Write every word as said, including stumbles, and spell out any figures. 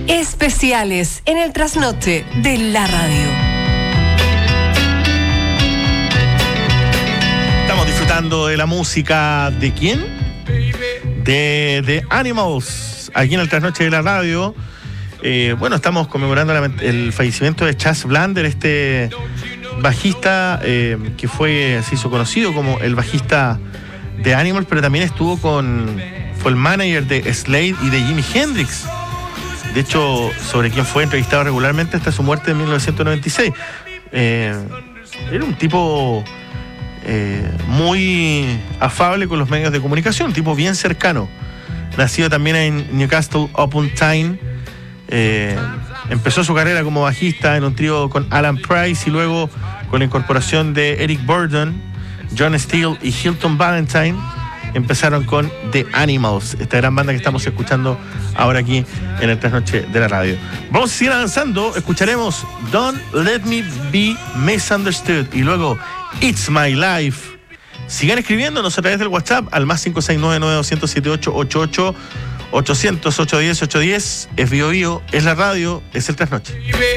Especiales en el trasnoche de la radio. Estamos disfrutando de la música ¿de quién? De The Animals, aquí en el trasnoche de la radio. Eh, bueno, estamos conmemorando la, el fallecimiento de Chas Blander, este bajista eh, que fue, se hizo conocido como el bajista de Animals, pero también estuvo con, fue el manager de Slade y de Jimi Hendrix. De hecho, sobre quien fue entrevistado regularmente hasta su muerte en mil novecientos noventa y seis. Eh, era un tipo eh, muy afable con los medios de comunicación, un tipo bien cercano. Nacido también en Newcastle upon Tyne, eh, empezó su carrera como bajista en un trío con Alan Price y luego con la incorporación de Eric Burdon, John Steele y Hilton Valentine. Empezaron con The Animals, esta gran banda que estamos escuchando ahora aquí en el Trasnoche de la radio. Vamos a seguir avanzando, escucharemos Don't Let Me Be Misunderstood y luego It's My Life. Sigan escribiéndonos a través del WhatsApp al más cinco seis nueve nueve dos cero siete ocho ocho ocho ochocientos ocho diez ocho diez. Es Bio Bio, es la radio, es el Trasnoche.